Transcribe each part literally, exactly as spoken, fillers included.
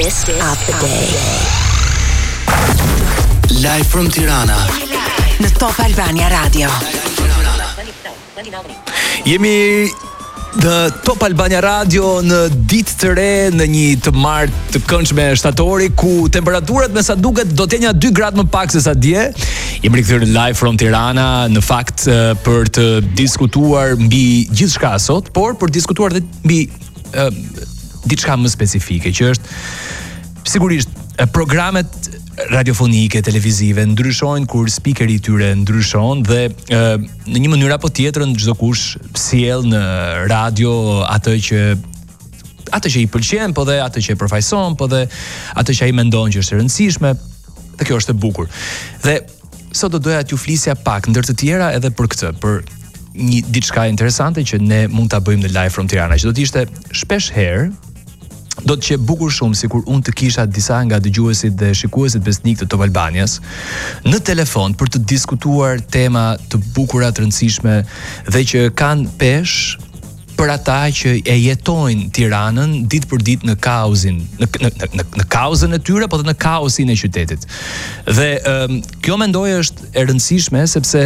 Artist of the Day. Live from Tirana në Top Albania Radio. Jemi në Top Albania Radio në ditë të re, në një të martë të këndshme shtatori, ku temperaturat me sa duket do të jenë dy gradë më pak se sa dje. Jemi rikthyer live from Tirana, në fakt për të diskutuar mbi gjithçka sot, por për të diskutuar edhe mbi uh, diçka më specifike, që është sigurisht programet radiofonike, televizive ndryshojnë kur speakeri i tyre ndryshon dhe e, në një mënyrë apo tjetrën çdo kush sjell në radio atë që atë që i pëlqen, po dhe atë që e përfaqëson, po dhe atë që ai mendon që është e rëndësishme, dhe kjo është e bukur. Dhe sot do doja t'ju flisja pak ndër të tjera edhe për këtë, për një diçka interesante që ne mund ta bëjmë në Live from Tirana, që do të ishte shpesh herë do të që bukur shumë sikur unë të kisha disa nga dëgjuesit dhe shikuesit besnik të Top Albanias në telefon për të diskutuar tema të bukura, të rëndësishme dhe që kanë pesh për ata që e jetojnë Tiranën ditë për ditë në kaosin, në në në, në kaosën e tyre, po dhe në kaosin e qytetit. Dhe um, kjo mendoj është e rëndësishme sepse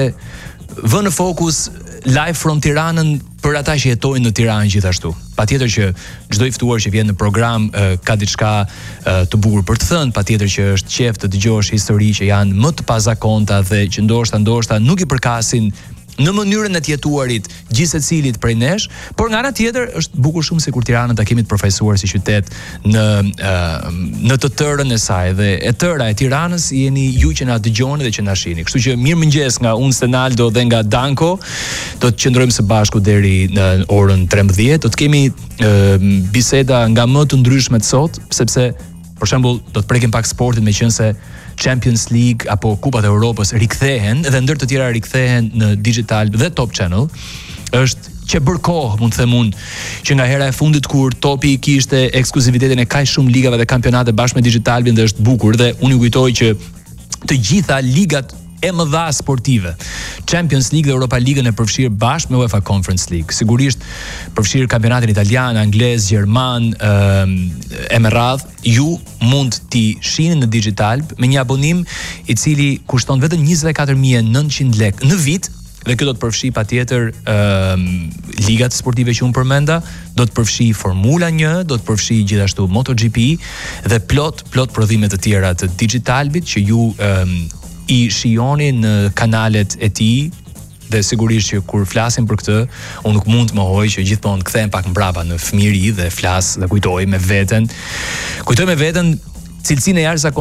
vë në fokus Live from Tiranën për ata që jetojnë në Tiranë gjithashtu. Patjetër që çdo i ftuar që vjen në program uh, ka diçka uh, të bukur për të thënë, patjetër që është qejf të dëgjosh histori që janë më të pazakonta dhe që ndoshta ndoshta nuk i përkasin në mënyrën e të jetuarit gjithë secilit prej nesh, por nga ana tjetër është bukur shumë sikur Tiranën ta kemi të përfaqësuar si qytet në uh, në të tërën e saj, dhe e tëra e Tiranës jeni ju që na dëgjoni dhe që na shihni. Kështu që mirëmëngjes nga unë Stenaldo dhe nga Danko. Do të qëndrojmë së bashku deri në orën trembëdhjetë. Do të kemi uh, biseda nga më të ndryshmet sot, sepse për shembull do të prekim pak sportin, meqense Champions League apo Kupat e Europës rikthehen dhe ndër të tjera rikthehen në Digital dhe Top Channel. Është që bër kohë, mund të them unë, që nga hera e fundit kur Topi kishte ekskluzivitetin e kaq shumë ligave dhe kampionate bashkë me Digitalin, dhe është bukur, dhe unë ju kujtoj që të gjitha ligat e mëdha sportive, Champions League dhe Europa League, e përfshirë bashkë me UEFA Conference League. Sigurisht përfshirë kampionatin italian, anglez, gjerman, um, e me radh, ju mund t'i shihni në Digital me një abonim i cili kushton vetëm njëzet e katër mijë e nëntëqind lekë në vit, dhe kjo do të përfshi patjetër um, ligat sportive që unë përmenda, do të përfshi Formula një, do të përfshi gjithashtu MotoGP dhe plot plot prodhime të tjera të Digitalbit që ju um, i shijoni në kanalet e tij, dhe sigurisht që kur flasim për këtë, unë nuk mund të mohoj që gjithmonë kthehem pak mbrapa në fëmijëri dhe flas dhe kujtoj me veten. Kujtoj me veten cilësinë e jashtëzakonshme